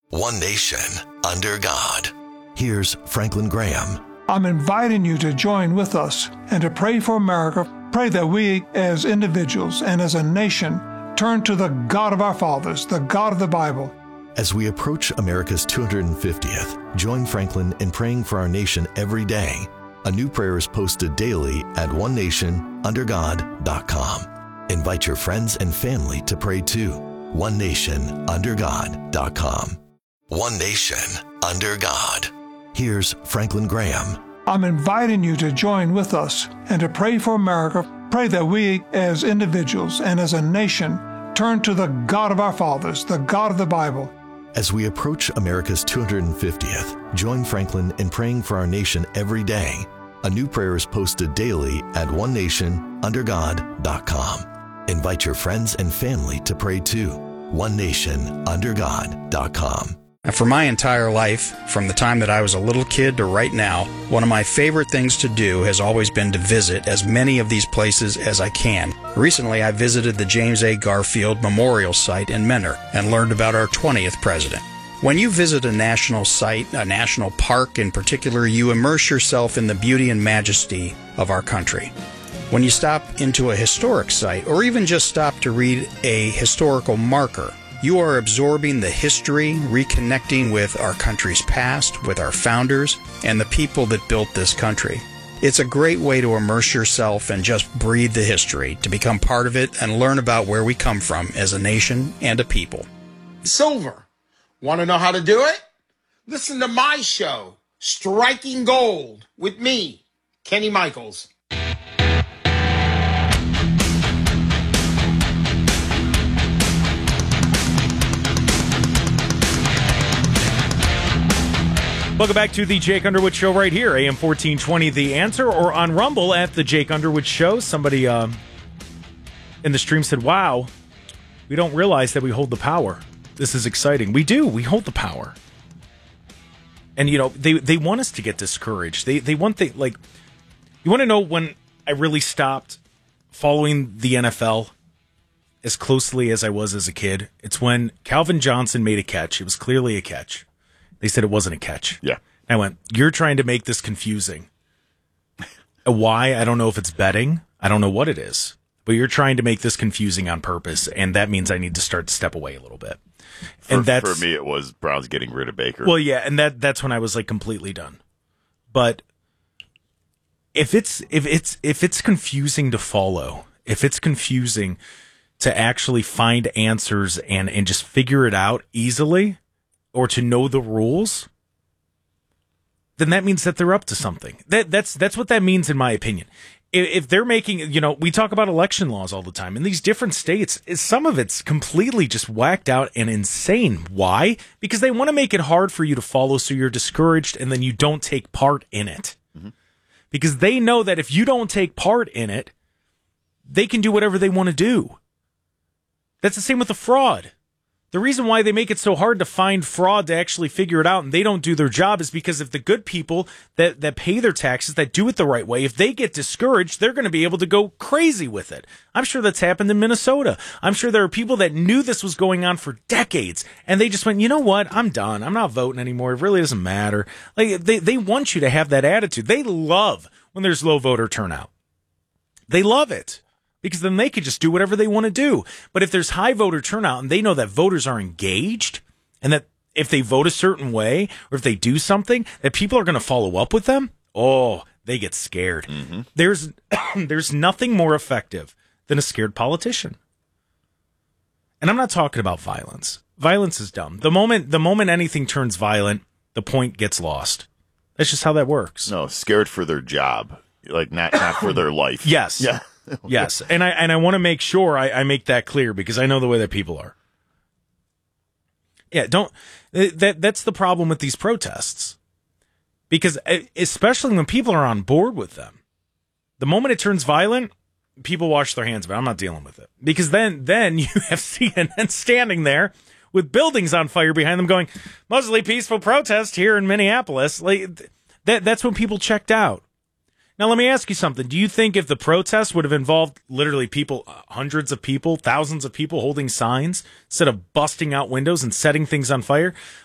One nation, under God. Here's Franklin Graham. I'm inviting you to join with us and to pray for America. Pray that we, as individuals and as a nation, turn to the God of our fathers, the God of the Bible. As we approach America's 250th, join Franklin in praying for our nation every day. A new prayer is posted daily at onenationundergod.com. Invite your friends and family to pray too. onenationundergod.com. One nation, under God. Here's Franklin Graham. I'm inviting you to join with us and to pray for America. Pray that we, as individuals and as a nation, turn to the God of our fathers, the God of the Bible. As we approach America's 250th, join Franklin in praying for our nation every day. A new prayer is posted daily at onenationundergod.com. Invite your friends and family to pray too. onenationundergod.com. For my entire life, from the time that I was a little kid to right now, one of my favorite things to do has always been to visit as many of these places as I can. Recently, I visited the James A. Garfield Memorial Site in Mentor and learned about our 20th president. When you visit a national site, a national park in particular, you immerse yourself in the beauty and majesty of our country. When you stop into a historic site, or even just stop to read a historical marker, you are absorbing the history, reconnecting with our country's past, with our founders, and the people that built this country. It's a great way to immerse yourself and just breathe the history, to become part of it and learn about where we come from as a nation and a people. Silver. Want to know how to do it? Listen to my show, Striking Gold, with me, Kenny Michaels. Welcome back to the Jake Underwood Show right here, AM 1420 The Answer, or on Rumble at the Jake Underwood Show. Somebody in the stream said, wow, we don't realize that we hold the power. This is exciting. We do. We hold the power. And, you know, they want us to get discouraged. They want you want to know when I really stopped following the NFL as closely as I was as a kid? It's when Calvin Johnson made a catch. It was clearly a catch. They said it wasn't a catch. Yeah. I went, you're trying to make this confusing. Why? I don't know if it's betting. I don't know what it is. But you're trying to make this confusing on purpose, and that means I need to start to step away a little bit. For me, it was Browns getting rid of Baker. Well, yeah, and that's when I was like completely done. But if it's confusing to follow, if it's confusing to actually find answers and just figure it out easily, or to know the rules, then that means that they're up to something. That's what that means, in my opinion. If they're making, you know, we talk about election laws all the time in these different states. Some of it's completely just whacked out and insane. Why? Because they want to make it hard for you to follow, so you're discouraged and then you don't take part in it. Mm-hmm. Because they know that if you don't take part in it, they can do whatever they want to do. That's the same with the fraud. The reason why they make it so hard to find fraud, to actually figure it out, and they don't do their job, is because if the good people that pay their taxes, that do it the right way, if they get discouraged, they're going to be able to go crazy with it. I'm sure that's happened in Minnesota. I'm sure there are people that knew this was going on for decades, and they just went, you know what, I'm done. I'm not voting anymore. It really doesn't matter. Like they want you to have that attitude. They love when there's low voter turnout. They love it. Because then they could just do whatever they want to do. But if there's high voter turnout and they know that voters are engaged, and that if they vote a certain way, or if they do something, that people are going to follow up with them, they get scared. Mm-hmm. There's nothing more effective than a scared politician. And I'm not talking about violence. Violence is dumb. The moment anything turns violent, the point gets lost. That's just how that works. No, scared for their job, like not for their life. Yes. Yeah. Yes, and I want to make sure I make that clear, because I know the way that people are. Yeah, that's the problem with these protests. Because especially when people are on board with them, the moment it turns violent, people wash their hands of it. I'm not dealing with it. Because then you have CNN standing there with buildings on fire behind them going, mostly peaceful protest here in Minneapolis. Like that's when people checked out. Now, let me ask you something. Do you think if the protest would have involved literally people, hundreds of people, thousands of people holding signs instead of busting out windows and setting things on fire,